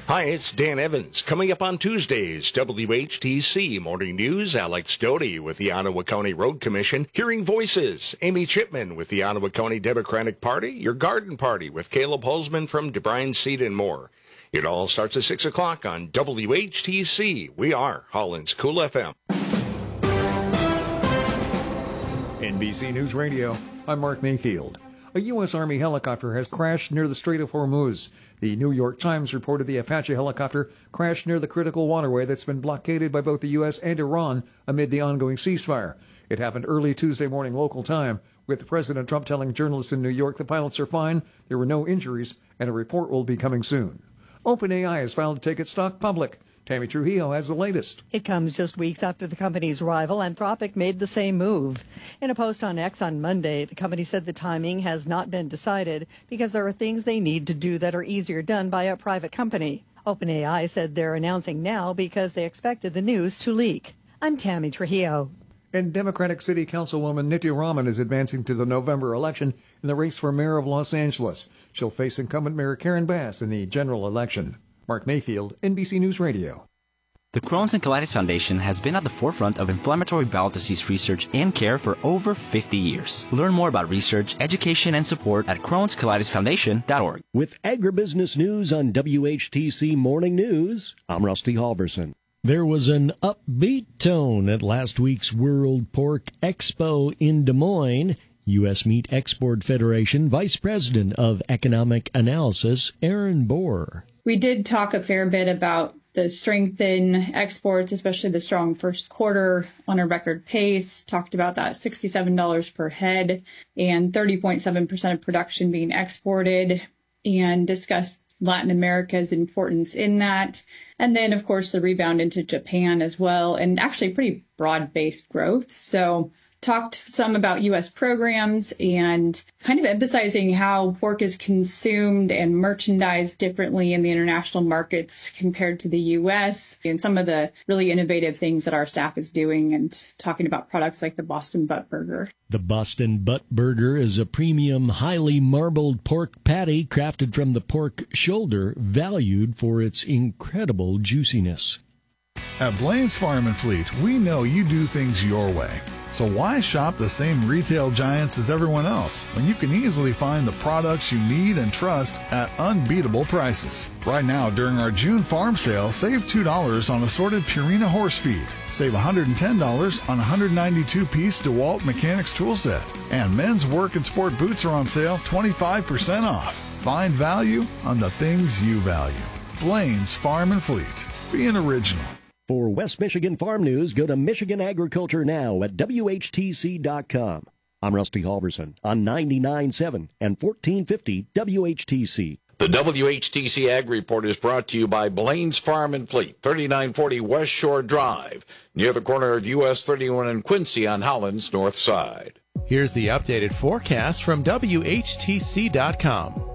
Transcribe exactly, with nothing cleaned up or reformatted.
Hi, it's Dan Evans. Coming up on Tuesdays, W H T C Morning News, Alex Doty with the Ottawa County Road Commission, Hearing Voices, Amy Chipman with the Ottawa County Democratic Party, Your Garden Party with Caleb Holzman from DeBrine Seed and more. It all starts at six o'clock on W H T C. We are Holland's Cool F M. N B C News Radio, I'm Mark Mayfield. A U S. Army helicopter has crashed near the Strait of Hormuz. The New York Times reported the Apache helicopter crashed near the critical waterway that's been blockaded by both the U S and Iran amid the ongoing ceasefire. It happened early Tuesday morning local time, with President Trump telling journalists in New York the pilots are fine, there were no injuries, and a report will be coming soon. OpenAI has filed to take its stock public. Tammy Trujillo has the latest. It comes just weeks after the company's rival, Anthropic, made the same move. In a post on X on Monday, the company said the timing has not been decided because there are things they need to do that are easier done by a private company. OpenAI said they're announcing now because they expected the news to leak. I'm Tammy Trujillo. And Democratic City Councilwoman Nitya Raman is advancing to the November election in the race for mayor of Los Angeles. She'll face incumbent Mayor Karen Bass in the general election. Mark Mayfield, N B C News Radio. The Crohn's and Colitis Foundation has been at the forefront of inflammatory bowel disease research and care for over fifty years. Learn more about research, education, and support at crohns colitis foundation dot org. With agribusiness news on W H T C Morning News, I'm Rusty Halverson. There was an upbeat tone at last week's World Pork Expo in Des Moines. U S. Meat Export Federation Vice President of Economic Analysis, Aaron Bohr. We did talk a fair bit about the strength in exports, especially the strong first quarter on a record pace. Talked about that sixty-seven dollars per head and thirty point seven percent of production being exported, and discussed Latin America's importance in that. And then, of course, the rebound into Japan as well, and actually pretty broad-based growth. So talked some about U S programs and kind of emphasizing how pork is consumed and merchandised differently in the international markets compared to the U S, and some of the really innovative things that our staff is doing, and talking about products like the Boston Butt Burger. The Boston Butt Burger is a premium, highly marbled pork patty crafted from the pork shoulder, valued for its incredible juiciness. At Blaine's Farm and Fleet, we know you do things your way. So why shop the same retail giants as everyone else when you can easily find the products you need and trust at unbeatable prices? Right now, during our June farm sale, save two dollars on assorted Purina horse feed. Save one hundred ten dollars on one hundred ninety-two piece DeWalt Mechanics tool set. And men's work and sport boots are on sale twenty-five percent off. Find value on the things you value. Blaine's Farm and Fleet. Being original. For West Michigan Farm News, go to Michigan Agriculture Now at W H T C dot com. I'm Rusty Halverson on ninety-nine point seven and fourteen fifty W H T C. The W H T C Ag Report is brought to you by Blaine's Farm and Fleet, thirty-nine forty West Shore Drive, near the corner of U S thirty-one and Quincy on Holland's north side. Here's the updated forecast from W H T C dot com.